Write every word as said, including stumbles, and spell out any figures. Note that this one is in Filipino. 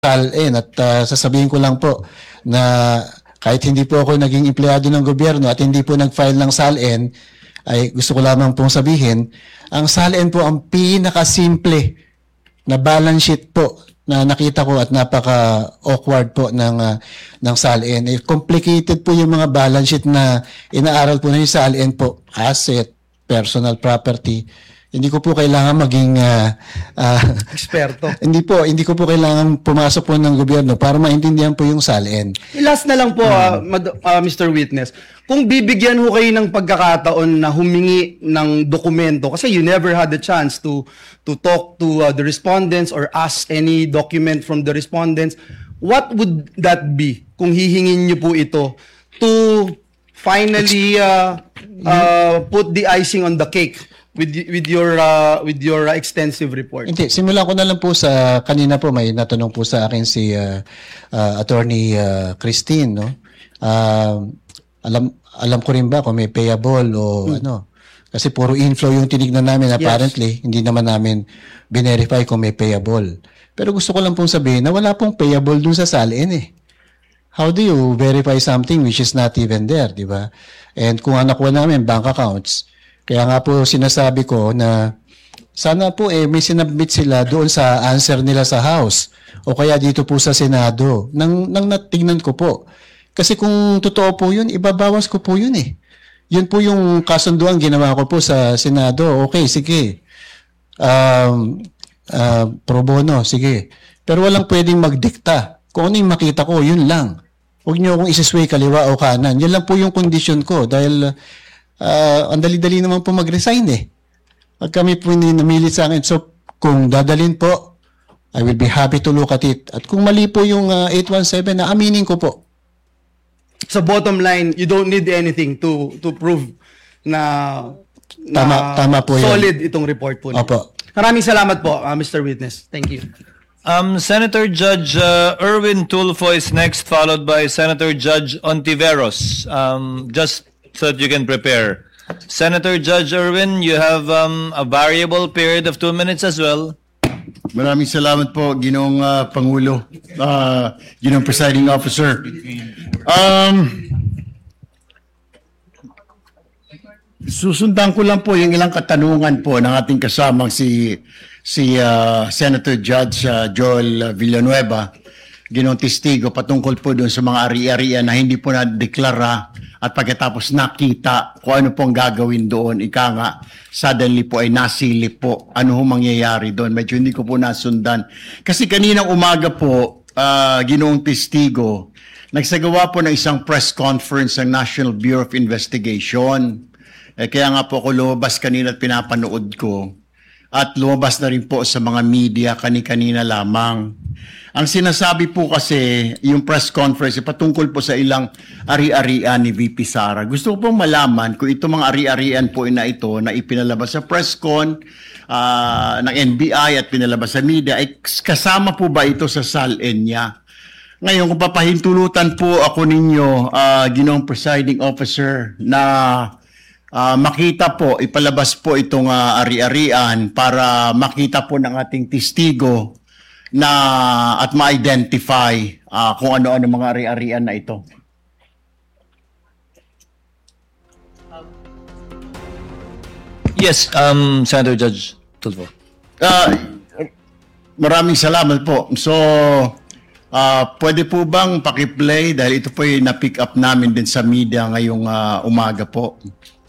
salin at uh, sasabihin ko lang po na kahit hindi po ako naging empleyado ng gobyerno at hindi po nag-file ng salin, ay gusto ko lamang pong sabihin, ang salin po ang pinakasimple na balance sheet po na nakita ko at napaka-awkward po ng, uh, ng salin. Eh, complicated po yung mga balance sheet na inaaral po na yung salin po, asset, personal property. Hindi ko po kailangan maging uh, uh, eksperto. Hindi po, hindi ko po kailangan pumasok po ng gobyerno para maintindihan po yung salin. Last na lang po, uh, uh, Mister Witness. Kung bibigyan ho kayo ng pagkakataon na humingi ng dokumento, kasi you never had the chance to to talk to uh, the respondents or ask any document from the respondents, what would that be kung hihingin niyo po ito to finally uh, uh, put the icing on the cake with with your uh, with your uh, extensive report? Hindi, simulan ko na lang po sa kanina po may natanong po sa akin si uh, uh, Attorney uh, Christine, no. Uh, alam alam ko rin ba kung may payable o hmm. ano. Kasi puro inflow yung tinignan namin apparently, yes. Hindi naman namin binerify kung may payable. Pero gusto ko lang pong sabihin na wala pong payable dun sa salin eh. How do you verify something which is not even there, di ba? And kung ang nakuha namin bank accounts, kaya nga po sinasabi ko na sana po eh may sinabmit sila doon sa answer nila sa House o kaya dito po sa Senado nang, nang natignan ko po. Kasi kung totoo po yun, ibabawas ko po yun eh. Yun po yung kasunduan ginawa ko po sa Senado. Okay, sige. Um, uh, pro bono, sige. Pero walang pwedeng magdikta. Kung ano yung makita ko, yun lang. Huwag niyo akong isisway kaliwa o kanan. Yan lang po yung condition ko dahil Uh, ang dali-dali naman po mag-resign eh. Pag kami po namilit sa akin. So, kung dadalhin po, I will be happy to look at it. At kung mali po yung uh, eight one seven, na aminin ko po. So, bottom line, you don't need anything to to prove na, na tama, tama po solid yan. Itong report po. Opo. Maraming salamat po, uh, Mister Witness. Thank you. Um, Senator Judge uh, Erwin Tulfo is next, followed by Senator Judge Ontiveros. Um, just so that you can prepare. Senator Judge Erwin, you have um, a variable period of two minutes as well. Maraming salamat po, Ginoong uh, Pangulo, uh, Ginoong Presiding Officer. Um, susundan ko lang po yung ilang katanungan po ng ating kasamang si si uh, Senator Judge uh, Joel Villanueva, Ginoong Testigo, patungkol po doon sa mga ari-arian na hindi po na-deklara at pagkatapos nakita kung ano pong gagawin doon, ika nga, suddenly po ay nasilip po ano ho mangyayari doon. Medyo hindi ko po nasundan. Kasi kaninang umaga po, uh, Ginoong Testigo, nagsagawa po ng isang press conference ng National Bureau of Investigation. Eh, kaya nga po ako lumabas kanina at pinapanood ko. At lumabas na rin po sa mga media kani-kanina lamang. Ang sinasabi po kasi, yung press conference, patungkol po sa ilang ari-arian ni V P Sara. Gusto ko pong malaman kung itong mga ari-arian po na ito na ipinalabas sa press con uh, ng N B I at pinalabas sa media, ay kasama po ba ito sa salin niya? Ngayon, kung papahintulutan po ako ninyo, uh, Ginoong Presiding Officer, na uh, makita po, ipalabas po itong uh, ari-arian para makita po ng ating testigo na at ma-identify uh, kung ano-ano mga ari-arian na ito. Yes, um, Senator Judge Tulfo. Uh, maraming salamat po. So, uh, pwede po bang pakiplay dahil ito po yung na-pick up namin din sa media ngayong uh, umaga po.